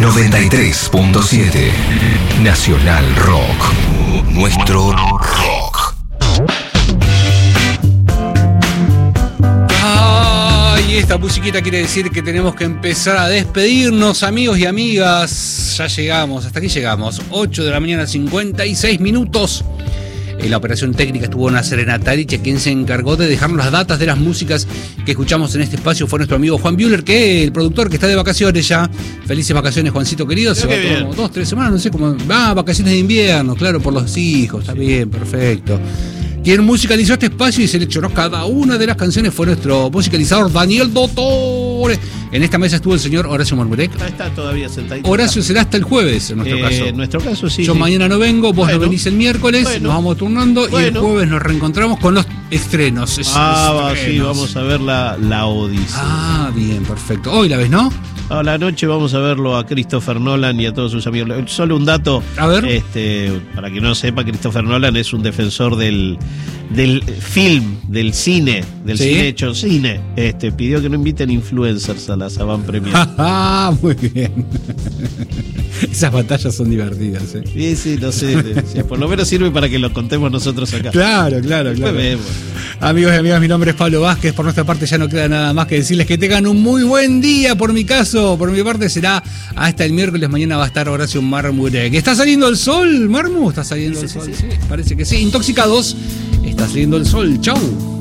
93.7 Nacional Rock. Nuestro rock. Y esta musiquita quiere decir que tenemos que empezar a despedirnos, amigos y amigas. Ya llegamos, hasta aquí llegamos. 8 de la mañana, 56 minutos. En la operación técnica estuvo una Serena Tariche, quien se encargó de dejarnos las datas de las músicas que escuchamos en este espacio. Fue nuestro amigo Juan Buehler, que es el productor que está de vacaciones ya. Felices vacaciones, Juancito querido. Se va como 2, 3 semanas, no sé cómo. Vacaciones de invierno, claro, por los hijos. Está bien, perfecto. Quien musicalizó este espacio y seleccionó cada una de las canciones fue nuestro musicalizador Daniel Dottore. En esta mesa estuvo el señor Horacio Marmurek. Está todavía sentadito. Horacio será hasta el jueves, en nuestro caso. En nuestro caso, sí. Yo mañana no vengo, vos no venís el miércoles, nos vamos turnando y el jueves nos reencontramos con los estrenos. Sí, vamos a ver la Odisea. Ah, bien, perfecto. Hoy la ves, ¿no? A la noche vamos a verlo a Christopher Nolan y a todos sus amigos. Solo un dato, a ver. Para quien no sepa, Christopher Nolan es un defensor del film, del cine hecho cine. Pidió que no inviten influencers a la Saban Premier. Muy bien. Esas batallas son divertidas, ¿eh? Sí, no sé. Por lo menos sirve para que lo contemos nosotros acá. Claro. Vemos. Amigos y amigas, mi nombre es Pablo Vázquez. Por nuestra parte ya no queda nada más que decirles que tengan un muy buen día. Por mi parte será hasta el miércoles. Mañana va a estar Horacio Marmurek. ¿Está saliendo el sol, Marmu? ¿Está saliendo el sol? Sí, parece que sí. Intoxicados. Está saliendo el sol. Chau.